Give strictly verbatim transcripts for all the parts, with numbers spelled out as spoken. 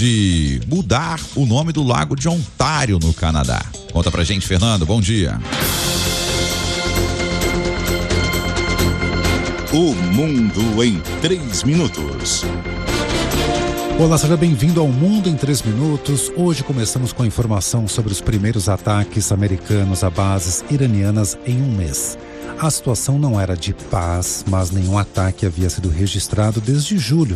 de mudar o nome do lago de Ontário, no Canadá. Conta pra gente, Fernando, bom dia. O Mundo em três minutos. Olá, seja bem-vindo ao Mundo em três minutos. Hoje começamos com a informação sobre os primeiros ataques americanos a bases iranianas em um mês. A situação não era de paz, mas nenhum ataque havia sido registrado desde julho.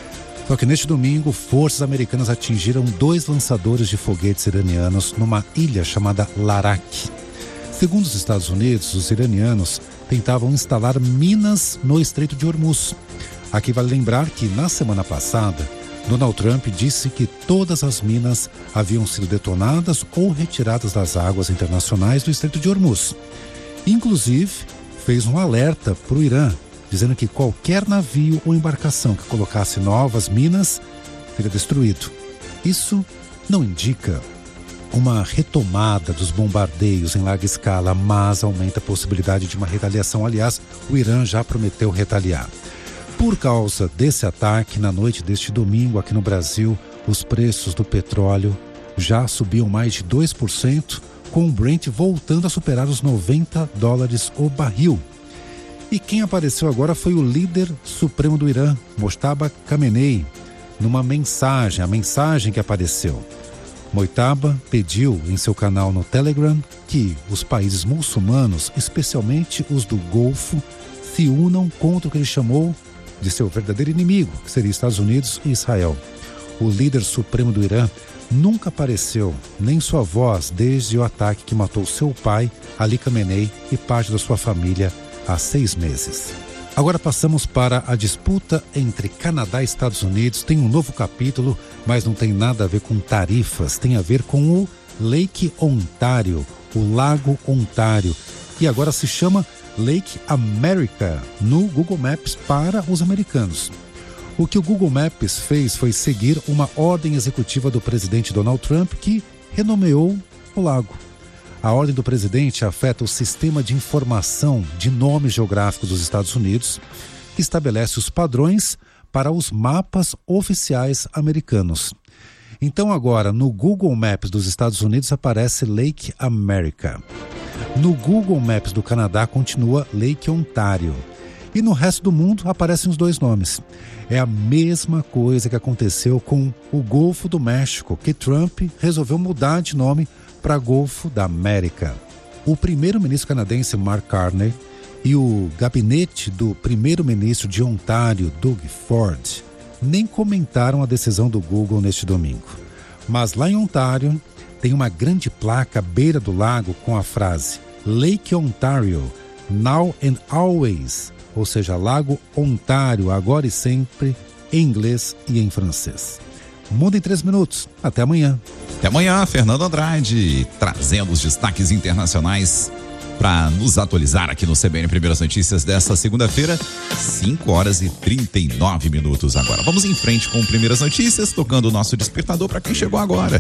Só que neste domingo, forças americanas atingiram dois lançadores de foguetes iranianos numa ilha chamada Larak. Segundo os Estados Unidos, os iranianos tentavam instalar minas no Estreito de Hormuz. Aqui vale lembrar que, na semana passada, Donald Trump disse que todas as minas haviam sido detonadas ou retiradas das águas internacionais do Estreito de Hormuz. Inclusive, fez um alerta para o Irã, dizendo que qualquer navio ou embarcação que colocasse novas minas seria destruído. Isso não indica uma retomada dos bombardeios em larga escala, mas aumenta a possibilidade de uma retaliação. Aliás, o Irã já prometeu retaliar. Por causa desse ataque, na noite deste domingo, aqui no Brasil, os preços do petróleo já subiam mais de dois por cento, com o Brent voltando a superar os noventa dólares o barril. E quem apareceu agora foi o líder supremo do Irã, Mojtaba Khamenei, numa mensagem, a mensagem que apareceu. Mojtaba pediu em seu canal no Telegram que os países muçulmanos, especialmente os do Golfo, se unam contra o que ele chamou de seu verdadeiro inimigo, que seria Estados Unidos e Israel. O líder supremo do Irã nunca apareceu, nem sua voz, desde o ataque que matou seu pai, Ali Khamenei, e parte da sua família há seis meses. Agora passamos para a disputa entre Canadá e Estados Unidos. Tem um novo capítulo, mas não tem nada a ver com tarifas, tem a ver com o Lake Ontario, o Lago Ontário, que agora se chama Lake America no Google Maps para os americanos. O que o Google Maps fez foi seguir uma ordem executiva do presidente Donald Trump, que renomeou o lago. A ordem do presidente afeta o sistema de informação de nomes geográficos dos Estados Unidos, que estabelece os padrões para os mapas oficiais americanos. Então agora, no Google Maps dos Estados Unidos aparece Lake America. No Google Maps do Canadá continua Lake Ontário. E no resto do mundo aparecem os dois nomes. É a mesma coisa que aconteceu com o Golfo do México, que Trump resolveu mudar de nome para Golfo da América. O primeiro-ministro canadense Mark Carney e o gabinete do primeiro-ministro de Ontário, Doug Ford, nem comentaram a decisão do Google neste domingo. Mas lá em Ontário tem uma grande placa à beira do lago com a frase Lake Ontario, now and always, ou seja, Lago Ontário, agora e sempre, em inglês e em francês. Mundo em três minutos. Até amanhã. Até amanhã, Fernando Andrade, trazendo os destaques internacionais para nos atualizar aqui no C B N Primeiras Notícias desta segunda-feira, cinco horas e trinta e nove minutos agora. Vamos em frente com Primeiras Notícias, tocando o nosso despertador para quem chegou agora.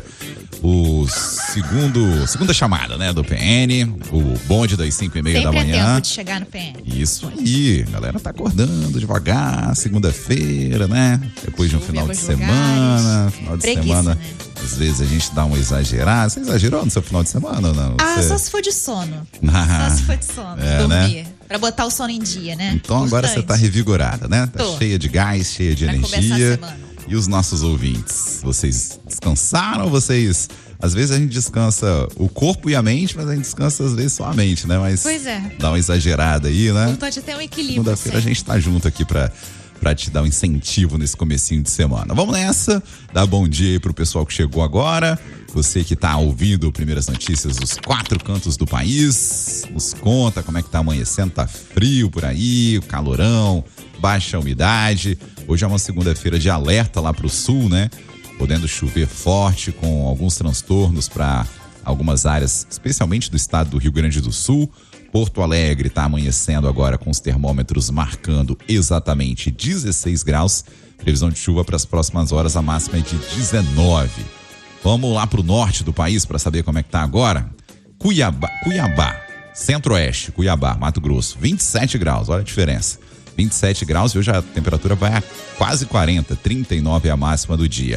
O segundo, segunda chamada, né, do P N, o bonde das cinco e meia da manhã. Sempre é tempo de chegar no P N. Isso aí, a galera tá acordando devagar, segunda-feira, né? Depois de um final de semana, final de Preguiça, semana. né? Às vezes a gente dá uma exagerada. Você exagerou no seu final de semana ou não? Ah, Você... só se for de sono. Ah, só se for de sono, é, dormir. né? Pra botar o sono em dia, né? Então agora você tá revigorada, né? Tá Tô. cheia de gás, cheia de Pra começar a energia. semana. E os nossos ouvintes? Vocês descansaram ou vocês... Às vezes a gente descansa o corpo e a mente, mas a gente descansa às vezes só a mente, né? Mas Pois é. dá uma exagerada aí, né? Pode ter um equilíbrio. Segunda-feira a gente tá junto aqui pra, pra te dar um incentivo nesse comecinho de semana. Vamos nessa, dar bom dia aí pro pessoal que chegou agora. Você que tá ouvindo Primeiras Notícias dos quatro cantos do país, nos conta como é que tá amanhecendo, tá frio por aí, calorão, baixa umidade. Hoje é uma segunda-feira de alerta lá pro sul, né? Podendo chover forte, com alguns transtornos para algumas áreas, especialmente do estado do Rio Grande do Sul. Porto Alegre está amanhecendo agora com os termômetros marcando exatamente dezesseis graus. Previsão de chuva para as próximas horas, a máxima é de dezenove. Vamos lá para o norte do país para saber como é que tá agora. Cuiabá, Cuiabá, Centro-Oeste, Cuiabá, Mato Grosso, vinte e sete graus, olha a diferença. vinte e sete graus e hoje a temperatura vai a quase quarenta, trinta e nove é a máxima do dia.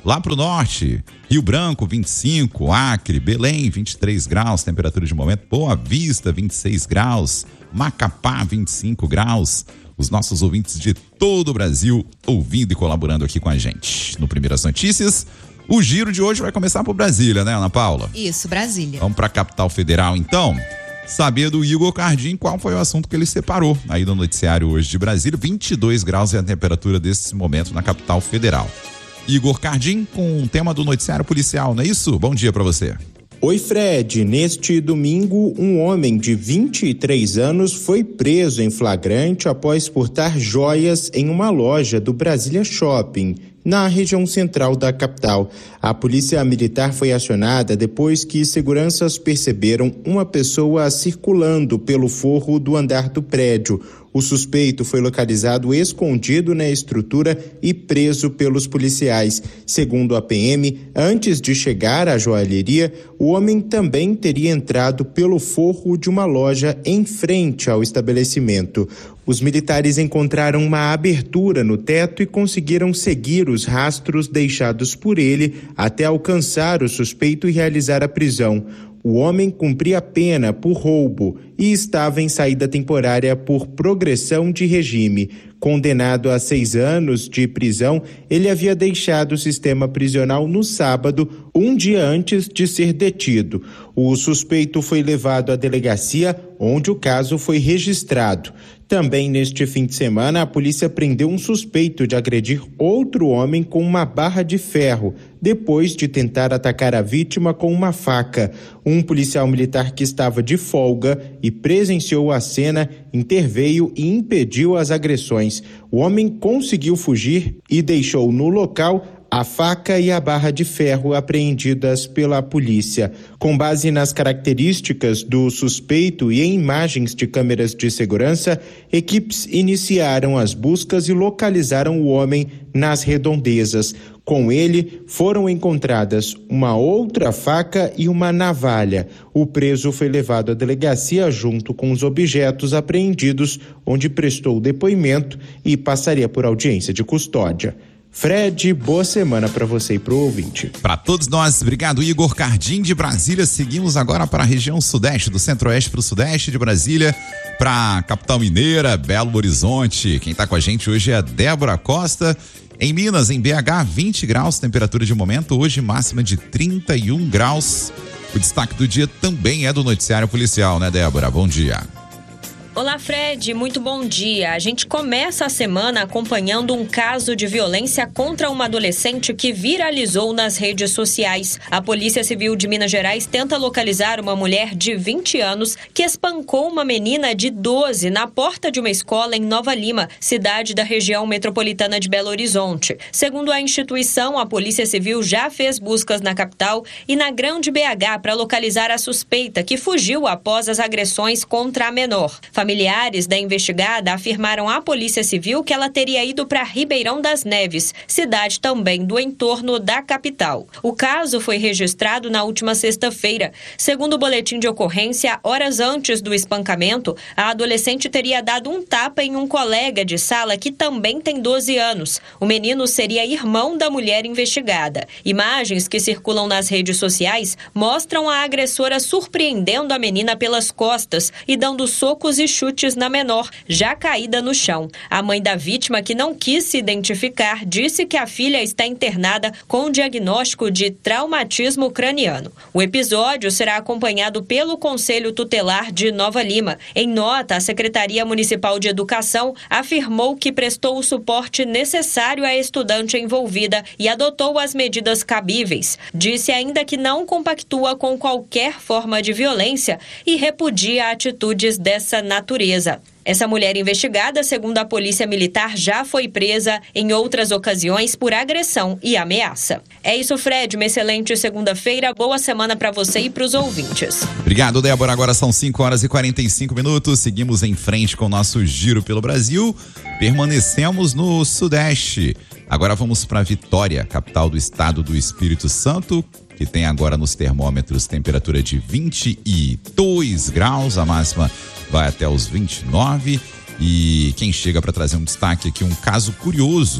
Lá pro norte, Rio Branco, vinte e cinco, Acre, Belém, vinte e três graus, temperatura de momento, Boa Vista, vinte e seis graus, Macapá, vinte e cinco graus. Os nossos ouvintes de todo o Brasil ouvindo e colaborando aqui com a gente. No Primeiras Notícias, o giro de hoje vai começar por Brasília, né, Ana Paula? Isso, Brasília. Vamos pra capital federal, então? Saber do Igor Cardim qual foi o assunto que ele separou aí no noticiário hoje de Brasília. vinte e dois graus é a temperatura desse momento na capital federal. Igor Cardim com o tema do noticiário policial, não é isso? Bom dia pra você. Oi, Fred. Neste domingo, um homem de vinte e três anos foi preso em flagrante após furtar joias em uma loja do Brasília Shopping, na região central da capital. A polícia militar foi acionada depois que seguranças perceberam uma pessoa circulando pelo forro do andar do prédio. O suspeito foi localizado escondido na estrutura e preso pelos policiais. Segundo a P M, antes de chegar à joalheria, o homem também teria entrado pelo forro de uma loja em frente ao estabelecimento. Os militares encontraram uma abertura no teto e conseguiram seguir os rastros deixados por ele até alcançar o suspeito e realizar a prisão. O homem cumpria pena por roubo e estava em saída temporária por progressão de regime. Condenado a seis anos de prisão, ele havia deixado o sistema prisional no sábado, um dia antes de ser detido. O suspeito foi levado à delegacia, onde o caso foi registrado. Também neste fim de semana, a polícia prendeu um suspeito de agredir outro homem com uma barra de ferro, depois de tentar atacar a vítima com uma faca. Um policial militar que estava de folga e presenciou a cena interveio e impediu as agressões. O homem conseguiu fugir e deixou no local a faca e a barra de ferro apreendidas pela polícia. Com base nas características do suspeito e em imagens de câmeras de segurança, equipes iniciaram as buscas e localizaram o homem nas redondezas. Com ele, foram encontradas uma outra faca e uma navalha. O preso foi levado à delegacia junto com os objetos apreendidos, onde prestou depoimento e passaria por audiência de custódia. Fred, boa semana para você e pro ouvinte. Para todos nós, obrigado Igor Cardim de Brasília. Seguimos agora para a região sudeste, do centro-oeste para o sudeste de Brasília, para a capital mineira, Belo Horizonte. Quem está com a gente hoje é a Débora Costa. Em Minas, em B H, vinte graus, temperatura de momento, hoje máxima de trinta e um graus. O destaque do dia também é do noticiário policial, né, Débora? Bom dia. Olá, Fred, muito bom dia. A gente começa a semana acompanhando um caso de violência contra uma adolescente que viralizou nas redes sociais. A Polícia Civil de Minas Gerais tenta localizar uma mulher de vinte anos que espancou uma menina de doze na porta de uma escola em Nova Lima, cidade da região metropolitana de Belo Horizonte. Segundo a instituição, a Polícia Civil já fez buscas na capital e na Grande B H para localizar a suspeita que fugiu após as agressões contra a menor. Familiares da investigada afirmaram à Polícia Civil que ela teria ido para Ribeirão das Neves, cidade também do entorno da capital. O caso foi registrado na última sexta-feira. Segundo o boletim de ocorrência, horas antes do espancamento, a adolescente teria dado um tapa em um colega de sala que também tem doze anos. O menino seria irmão da mulher investigada. Imagens que circulam nas redes sociais mostram a agressora surpreendendo a menina pelas costas e dando socos e chutes na menor, já caída no chão. A mãe da vítima, que não quis se identificar, disse que a filha está internada com diagnóstico de traumatismo craniano. O episódio será acompanhado pelo Conselho Tutelar de Nova Lima. Em nota, a Secretaria Municipal de Educação afirmou que prestou o suporte necessário à estudante envolvida e adotou as medidas cabíveis. Disse ainda que não compactua com qualquer forma de violência e repudia atitudes dessa natureza. Essa mulher investigada, segundo a Polícia Militar, já foi presa em outras ocasiões por agressão e ameaça. É isso, Fred. Uma excelente segunda-feira. Boa semana para você e para os ouvintes. Obrigado, Débora. Agora são cinco horas e quarenta e cinco minutos. Seguimos em frente com o nosso giro pelo Brasil. Permanecemos no Sudeste. Agora vamos para Vitória, capital do estado do Espírito Santo, que tem agora nos termômetros temperatura de vinte e dois graus. A máxima vai até os vinte e nove. E quem chega para trazer um destaque aqui, um caso curioso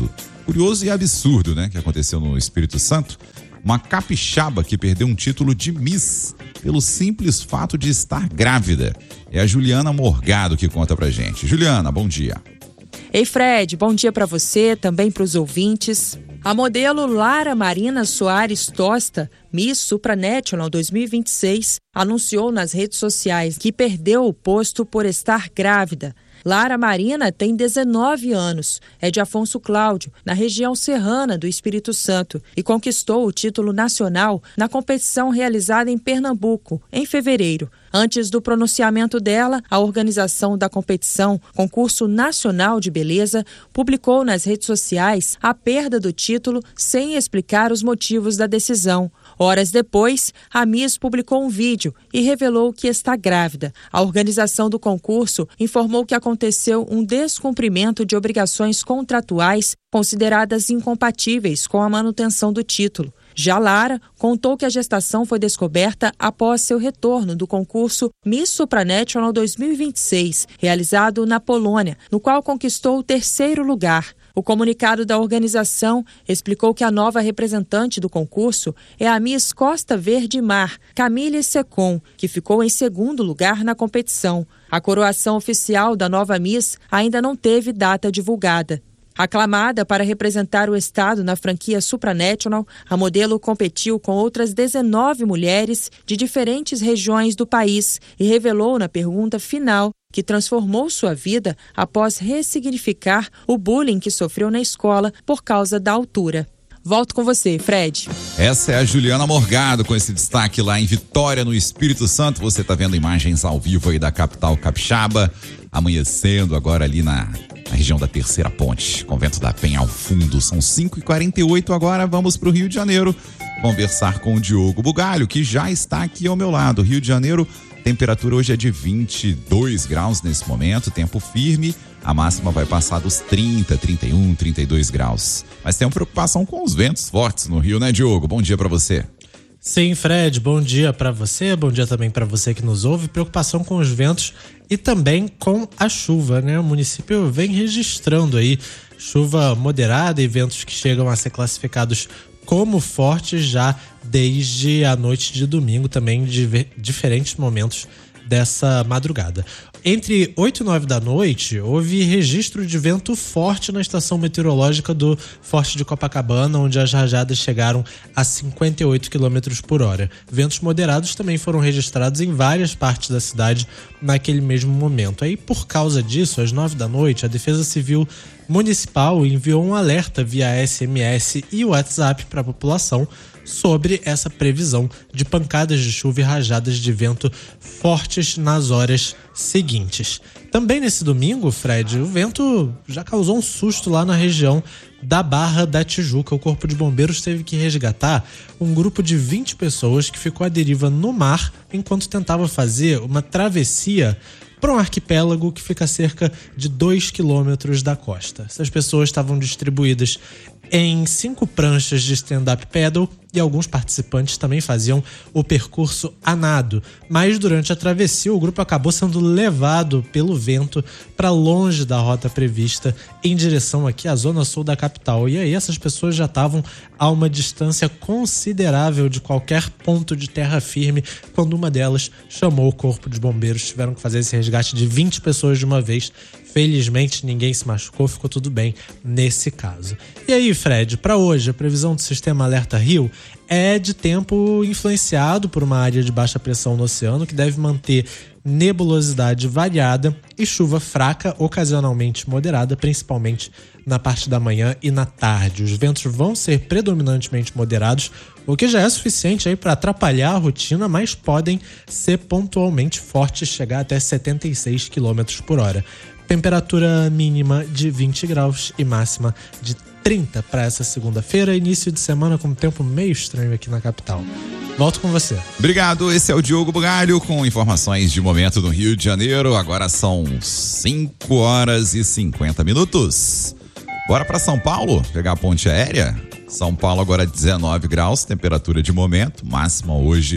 Curioso e absurdo, né? Que aconteceu no Espírito Santo. Uma capixaba que perdeu um título de Miss pelo simples fato de estar grávida. É a Juliana Morgado que conta pra gente. Juliana, bom dia. Ei, Fred, bom dia para você, também para os ouvintes. A modelo Lara Marina Soares Tosta, Miss Supranational dois mil e vinte e seis, anunciou nas redes sociais que perdeu o posto por estar grávida. Lara Marina tem dezenove anos, é de Afonso Cláudio, na região serrana do Espírito Santo, e conquistou o título nacional na competição realizada em Pernambuco, em fevereiro. Antes do pronunciamento dela, a organização da competição, Concurso Nacional de Beleza, publicou nas redes sociais a perda do título sem explicar os motivos da decisão. Horas depois, a Miss publicou um vídeo e revelou que está grávida. A organização do concurso informou que aconteceu um descumprimento de obrigações contratuais consideradas incompatíveis com a manutenção do título. Já Lara contou que a gestação foi descoberta após seu retorno do concurso Miss Supranational dois mil e vinte e seis, realizado na Polônia, no qual conquistou o terceiro lugar. O comunicado da organização explicou que a nova representante do concurso é a Miss Costa Verde Mar, Camille Secon, que ficou em segundo lugar na competição. A coroação oficial da nova Miss ainda não teve data divulgada. Aclamada para representar o estado na franquia Supranational, a modelo competiu com outras dezenove mulheres de diferentes regiões do país e revelou na pergunta final que transformou sua vida após ressignificar o bullying que sofreu na escola por causa da altura. Volto com você, Fred. Essa é a Juliana Morgado com esse destaque lá em Vitória, no Espírito Santo. Você está vendo imagens ao vivo aí da capital capixaba, amanhecendo agora ali na, na região da Terceira Ponte, Convento da Penha ao fundo. São cinco e quarenta e oito agora, vamos para o Rio de Janeiro conversar com o Diogo Bugalho, que já está aqui ao meu lado. Rio de Janeiro, temperatura hoje é de vinte e dois graus nesse momento, tempo firme. A máxima vai passar dos trinta, trinta e um, trinta e dois graus. Mas tem uma preocupação com os ventos fortes no Rio, né, Diogo? Bom dia para você. Sim, Fred, bom dia para você, bom dia também para você que nos ouve. Preocupação com os ventos e também com a chuva, né? O município vem registrando aí chuva moderada e ventos que chegam a ser classificados como fortes já desde a noite de domingo, também de diferentes momentos dessa madrugada. Entre oito e nove da noite, houve registro de vento forte na estação meteorológica do Forte de Copacabana, onde as rajadas chegaram a cinquenta e oito quilômetros por hora. Ventos moderados também foram registrados em várias partes da cidade naquele mesmo momento. Aí, por causa disso, às nove da noite, a Defesa Civil Municipal enviou um alerta via S M S e WhatsApp para a população sobre essa previsão de pancadas de chuva e rajadas de vento fortes nas horas seguintes. Também nesse domingo, Fred, o vento já causou um susto lá na região da Barra da Tijuca. O Corpo de Bombeiros teve que resgatar um grupo de vinte pessoas que ficou à deriva no mar enquanto tentava fazer uma travessia para um arquipélago que fica a cerca de dois quilômetros da costa. Essas pessoas estavam distribuídas em cinco pranchas de stand-up paddle e alguns participantes também faziam o percurso a nado. Mas durante a travessia, o grupo acabou sendo levado pelo vento para longe da rota prevista, em direção aqui à zona sul da capital. E aí essas pessoas já estavam a uma distância considerável de qualquer ponto de terra firme, quando uma delas chamou o Corpo de Bombeiros. Tiveram que fazer esse resgate de vinte pessoas de uma vez. Felizmente ninguém se machucou, ficou tudo bem nesse caso. E aí, Fred, para hoje, a previsão do Sistema Alerta Rio é de tempo influenciado por uma área de baixa pressão no oceano que deve manter nebulosidade variada e chuva fraca, ocasionalmente moderada, principalmente na parte da manhã e na tarde. Os ventos vão ser predominantemente moderados, o que já é suficiente aí para atrapalhar a rotina, mas podem ser pontualmente fortes, chegar até setenta e seis quilômetros por hora. Temperatura mínima de vinte graus e máxima de trinta para essa segunda-feira, início de semana com um tempo meio estranho aqui na capital. Volto com você. Obrigado, esse é o Diogo Bugalho com informações de momento no Rio de Janeiro. Agora são cinco horas e cinquenta minutos. Bora para São Paulo, pegar a ponte aérea. São Paulo agora dezenove graus, temperatura de momento, máxima hoje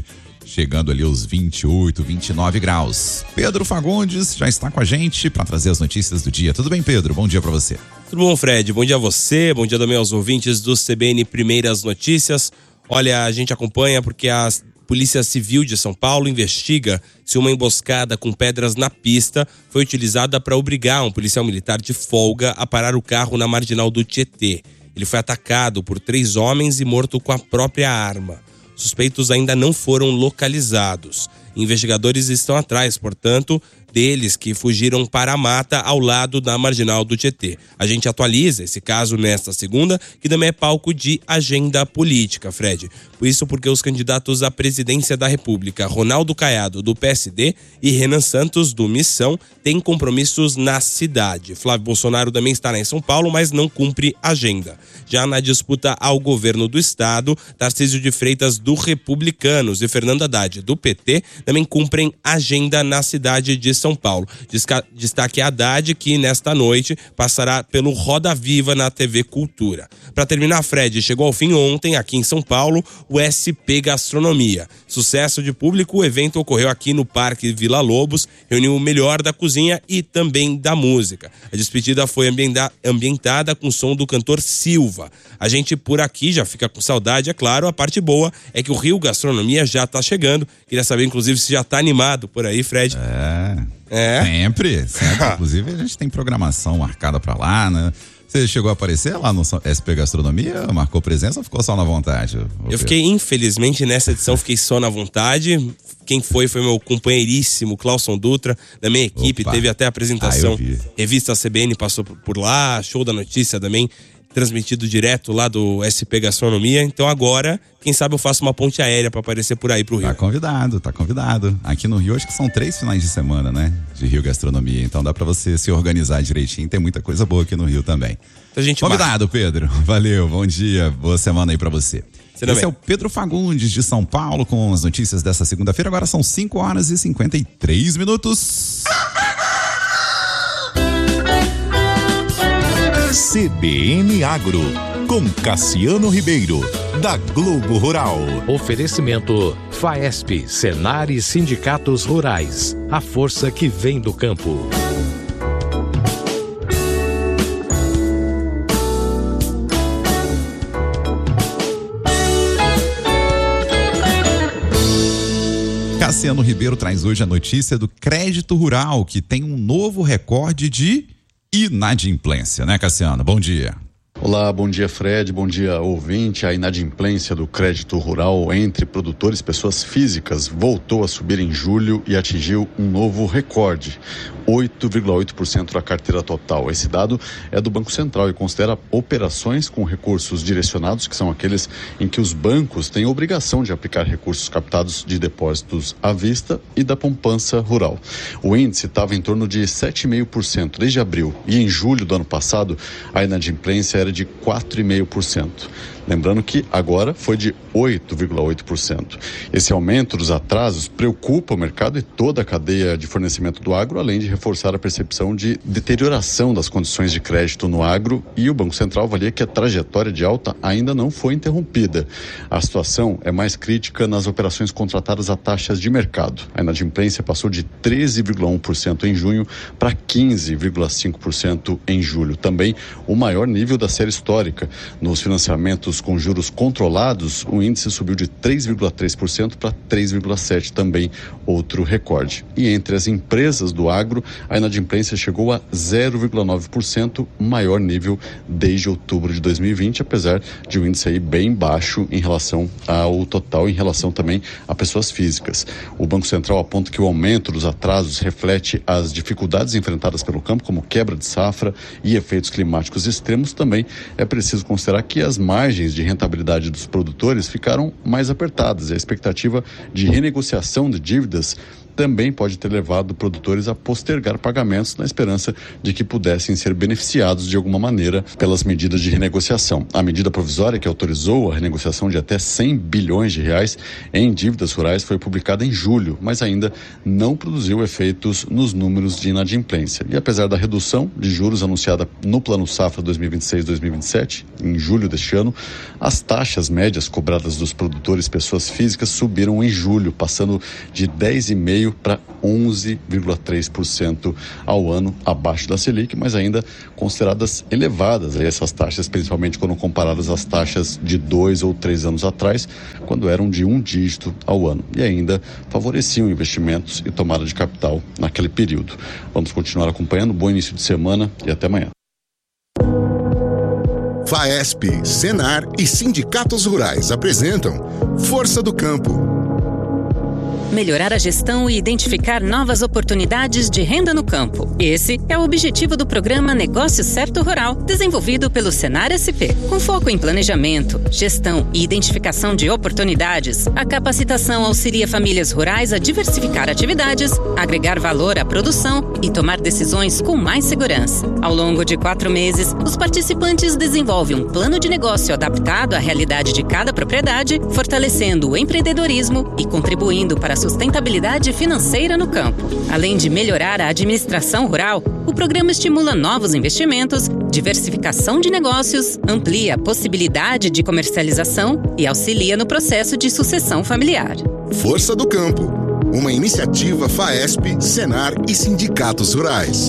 chegando ali aos vinte e oito, vinte e nove graus. Pedro Fagundes já está com a gente para trazer as notícias do dia. Tudo bem, Pedro? Bom dia para você. Tudo bom, Fred? Bom dia a você, bom dia também aos ouvintes do C B N Primeiras Notícias. Olha, a gente acompanha porque a Polícia Civil de São Paulo investiga se uma emboscada com pedras na pista foi utilizada para obrigar um policial militar de folga a parar o carro na marginal do Tietê. Ele foi atacado por três homens e morto com a própria arma. Suspeitos ainda não foram localizados. Investigadores estão atrás, portanto, deles que fugiram para a mata ao lado da marginal do Tietê. A gente atualiza esse caso nesta segunda, que também é palco de agenda política, Fred. Por isso, porque os candidatos à presidência da República, Ronaldo Caiado, do P S D, e Renan Santos, do Missão, têm compromissos na cidade. Flávio Bolsonaro também estará em São Paulo, mas não cumpre agenda. Já na disputa ao governo do estado, Tarcísio de Freitas, do Republicanos, e Fernando Haddad, do P T, também cumprem agenda na cidade de São Paulo. Destaque a Haddad, que nesta noite passará pelo Roda Viva na T V Cultura. Para terminar, Fred, chegou ao fim ontem, aqui em São Paulo, o S P Gastronomia. Sucesso de público, o evento ocorreu aqui no Parque Vila Lobos, reuniu o melhor da cozinha e também da música. A despedida foi ambientada com o som do cantor Silva. A gente por aqui já fica com saudade, é claro. A parte boa é que o Rio Gastronomia já está chegando. Queria saber, inclusive, se já está animado por aí, Fred. É, é? sempre, sempre. Inclusive, a gente tem programação marcada para lá, né? Você chegou a aparecer lá no S P Gastronomia? Marcou presença ou ficou só na vontade? Eu fiquei, infelizmente, nessa edição, fiquei só na vontade. Quem foi, foi meu companheiríssimo Clauson Dutra, da minha equipe. Opa. Teve até a apresentação. Ah, Revista C B N passou por lá, show da notícia também, transmitido direto lá do S P Gastronomia. Então agora, quem sabe eu faço uma ponte aérea para aparecer por aí pro Rio. Tá convidado, tá convidado. Aqui no Rio acho que são três finais de semana, né? De Rio Gastronomia. Então dá para você se organizar direitinho. Tem muita coisa boa aqui no Rio também. Então, gente, convidado, Pedro. Valeu, bom dia, boa semana aí para você. Você Esse também. é o Pedro Fagundes de São Paulo com as notícias dessa segunda-feira. Agora são cinco horas e cinquenta e três minutos. C B N Agro, com Cassiano Ribeiro, da Globo Rural. Oferecimento Faesp, Senar e Sindicatos Rurais. A força que vem do campo. Cassiano Ribeiro traz hoje a notícia do crédito rural, que tem um novo recorde de inadimplência, né, Cassiano? Bom dia. Olá, bom dia, Fred, bom dia, ouvinte. A inadimplência do crédito rural entre produtores e pessoas físicas voltou a subir em julho e atingiu um novo recorde, oito vírgula oito por cento da carteira total. Esse dado é do Banco Central e considera operações com recursos direcionados, que são aqueles em que os bancos têm obrigação de aplicar recursos captados de depósitos à vista e da poupança rural. O índice estava em torno de sete vírgula cinco por cento desde abril e em julho do ano passado a inadimplência era de quatro vírgula cinco por cento. Lembrando que agora foi de oito vírgula oito por cento. Esse aumento dos atrasos preocupa o mercado e toda a cadeia de fornecimento do agro, além de reforçar a percepção de deterioração das condições de crédito no agro, e o Banco Central avalia que a trajetória de alta ainda não foi interrompida. A situação é mais crítica nas operações contratadas a taxas de mercado. A inadimplência passou de treze vírgula um por cento em junho para quinze vírgula cinco por cento em julho. Também o maior nível da série histórica. Nos financiamentos com juros controlados, o índice subiu de três vírgula três por cento para três vírgula sete por cento, também outro recorde. E entre as empresas do agro, a inadimplência chegou a zero vírgula nove por cento, maior nível desde outubro de dois mil e vinte, apesar de um índice aí bem baixo em relação ao total, em relação também a pessoas físicas. O Banco Central aponta que o aumento dos atrasos reflete as dificuldades enfrentadas pelo campo, como quebra de safra e efeitos climáticos extremos. Também é preciso considerar que as margens de rentabilidade dos produtores ficaram mais apertadas e a expectativa de renegociação de dívidas também pode ter levado produtores a postergar pagamentos na esperança de que pudessem ser beneficiados de alguma maneira pelas medidas de renegociação. A medida provisória que autorizou a renegociação de até cem bilhões de reais em dívidas rurais foi publicada em julho, mas ainda não produziu efeitos nos números de inadimplência. E apesar da redução de juros anunciada no Plano Safra dois mil e vinte e seis dois mil e vinte e sete, em julho deste ano, as taxas médias cobradas dos produtores pessoas físicas subiram em julho, passando de dez vírgula cinco por cento para onze vírgula três por cento ao ano, abaixo da Selic, mas ainda consideradas elevadas essas taxas, principalmente quando comparadas às taxas de dois ou três anos atrás, quando eram de um dígito ao ano, e ainda favoreciam investimentos e tomada de capital naquele período. Vamos continuar acompanhando. Bom início de semana e até amanhã. Faesp, Senar e sindicatos rurais apresentam Força do Campo. Melhorar a gestão e identificar novas oportunidades de renda no campo. Esse é o objetivo do programa Negócio Certo Rural, desenvolvido pelo Senar S P. Com foco em planejamento, gestão e identificação de oportunidades, a capacitação auxilia famílias rurais a diversificar atividades, agregar valor à produção e tomar decisões com mais segurança. Ao longo de quatro meses, os participantes desenvolvem um plano de negócio adaptado à realidade de cada propriedade, fortalecendo o empreendedorismo e contribuindo para a sustentabilidade financeira no campo. Além de melhorar a administração rural, o programa estimula novos investimentos, diversificação de negócios, amplia a possibilidade de comercialização e auxilia no processo de sucessão familiar. Força do Campo, uma iniciativa Faesp, Senar e sindicatos rurais.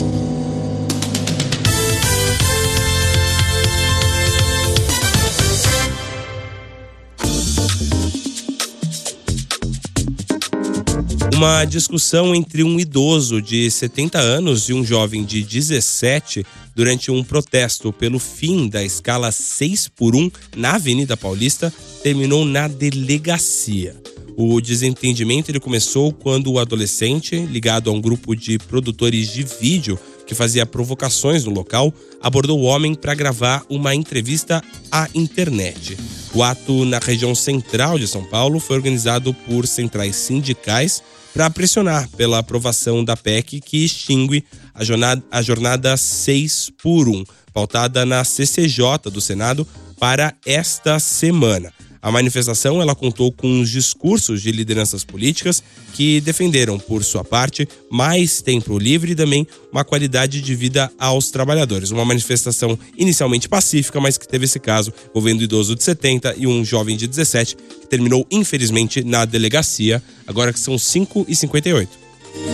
Uma discussão entre um idoso de setenta anos e um jovem de dezessete durante um protesto pelo fim da escala seis por um na Avenida Paulista terminou na delegacia. O desentendimento ele começou quando o adolescente, ligado a um grupo de produtores de vídeo que fazia provocações no local, abordou o homem para gravar uma entrevista à internet. O ato na região central de São Paulo foi organizado por centrais sindicais para pressionar pela aprovação da P E C que extingue a jornada, a jornada seis por um, pautada na C C J do Senado para esta semana. A manifestação ela contou com os discursos de lideranças políticas que defenderam, por sua parte, mais tempo livre e também uma qualidade de vida aos trabalhadores. Uma manifestação inicialmente pacífica, mas que teve esse caso envolvendo um idoso de setenta e um jovem de dezessete, que terminou, infelizmente, na delegacia, agora que são cinco e cinquenta e oito.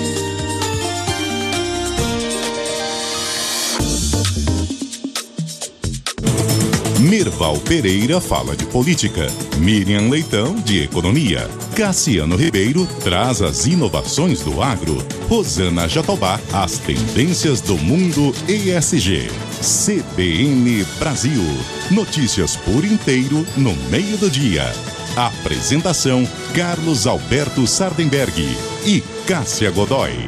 Merval Pereira fala de política, Miriam Leitão de economia, Cassiano Ribeiro traz as inovações do agro, Rosana Jatobá as tendências do mundo E S G. C B N Brasil, notícias por inteiro no meio do dia. Apresentação Carlos Alberto Sardenberg e Cássia Godoy.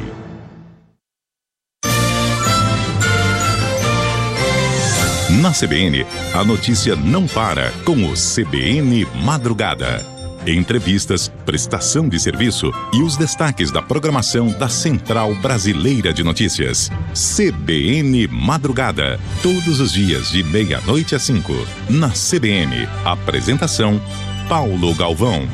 Na C B N, a notícia não para com o C B N Madrugada. Entrevistas, prestação de serviço e os destaques da programação da Central Brasileira de Notícias. C B N Madrugada, todos os dias de meia-noite às cinco. Na C B N, apresentação Paulo Galvão.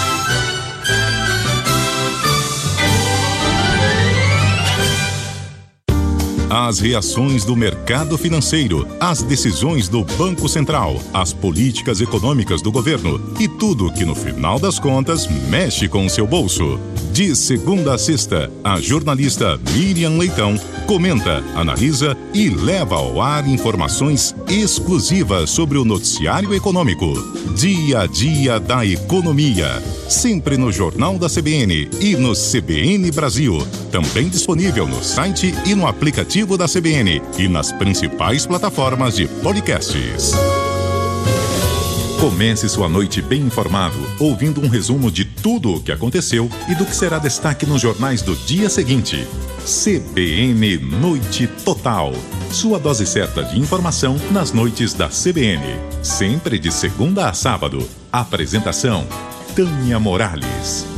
As reações do mercado financeiro, as decisões do Banco Central, as políticas econômicas do governo e tudo que no final das contas mexe com o seu bolso. De segunda a sexta, a jornalista Miriam Leitão comenta, analisa e leva ao ar informações exclusivas sobre o noticiário econômico. Dia a dia da economia. Sempre no Jornal da C B N e no C B N Brasil. Também disponível no site e no aplicativo da C B N e nas principais plataformas de podcasts. Comece sua noite bem informado, ouvindo um resumo de tudo o que aconteceu e do que será destaque nos jornais do dia seguinte. C B N Noite Total. Sua dose certa de informação nas noites da C B N. Sempre de segunda a sábado. Apresentação Tânia Morales.